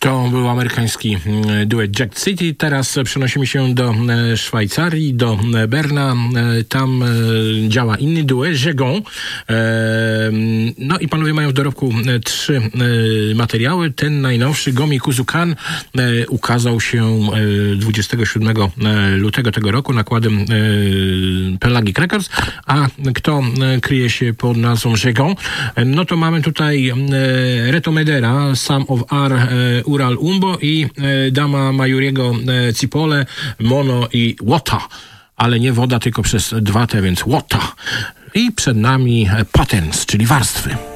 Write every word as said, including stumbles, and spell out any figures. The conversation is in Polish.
To był amerykański duet Jack City. Teraz przenosimy się do Szwajcarii, do Berna. Tam działa inny duet, Jegon. No i panowie mają w dorobku trzy materiały. Ten najnowszy, Gomi Kuzukan, ukazał się dwudziestego siódmego lutego tego roku nakładem Pelagic Records. A kto kryje się pod nazwą Jegon? No to mamy tutaj Reto Medera, Some of Our Ural Umbo i e, Dama Majuriego e, Cipole, Mono i Łota. Ale nie woda, tylko przez dwa T, więc Łota. I przed nami Patterns, czyli warstwy.